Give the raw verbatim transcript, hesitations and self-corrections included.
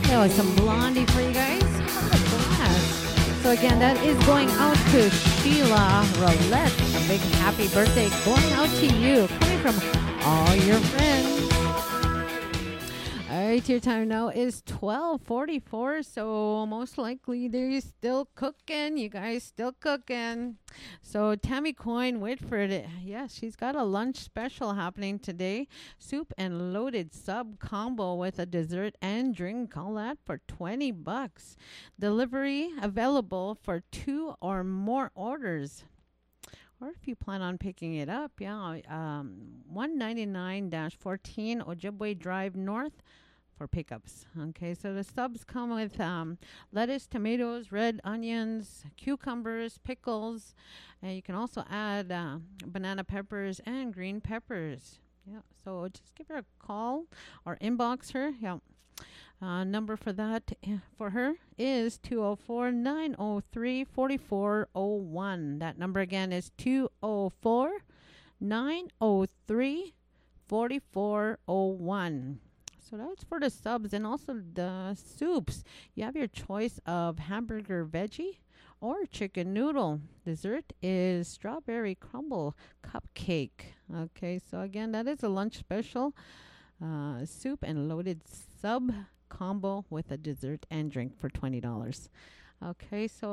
That was some Blondie for you guys. Blast. So again, that is going out to Sheila Roulette. A big happy birthday going out to you, coming from all your friends. All right, your time now is twelve forty-four, so most likely they're still cooking. You guys still cooking. So Tammy Coyne Whitford, yeah, she's got a lunch special happening today. Soup and loaded sub combo with a dessert and drink. All that for twenty bucks. Delivery available for two or more orders. Or if you plan on picking it up, yeah, um, one ninety-nine fourteen Ojibwe Drive North for pickups. Okay, so the subs come with um, lettuce, tomatoes, red onions, cucumbers, pickles, and you can also add uh, banana peppers and green peppers. Yeah, so just give her a call or inbox her. Yeah. Uh, number for that uh, for her is two oh four, nine oh three, four four oh one. That number again is two oh four, nine oh three, four four oh one. So that's for the subs and also the soups. You have your choice of hamburger veggie or chicken noodle. Dessert is strawberry crumble cupcake. Okay, so again, that is a lunch special. Uh, soup and loaded sub combo with a dessert and drink for twenty dollars. Okay, so